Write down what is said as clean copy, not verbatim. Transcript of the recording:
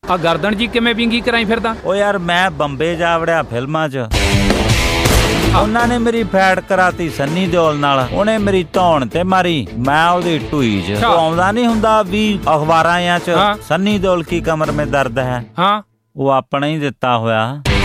ਆ ਗਰਦਨ ਜੀ ਕਿਵੇਂ ਵਿੰਗੀ ਕਰਾਈ ਫਿਰਦਾ? ਓ ਯਾਰ ਮੈਂ ਬੰਬੇ ਜਾ ਵੜਿਆ ਫਿਲਮਾਂ 'ਚ, ਉਹਨਾਂ ਨੇ ਮੇਰੀ ਫੈਟ ਕਰਾਤੀ ਸੰਨੀ ਦਿਓਲ ਨਾਲ। ਉਹਨੇ ਮੇਰੀ ਧੌਣ ਤੇ ਮਾਰੀ, ਮੈਂ ਉਹਦੀ ਢੂਈ 'ਚ। ਆਉਂਦਾ ਨੀ ਹੁੰਦਾ ਵੀ ਅਖਬਾਰਾਂ 'ਚ ਸੰਨੀ ਦਿਓਲ ਕੀ ਕਮਰ ਮੇਂ ਦਰਦ ਹੈ, ਹਾਂ ਉਹ ਆਪਣਾ ਹੀ ਦਿੱਤਾ ਹੋਇਆ।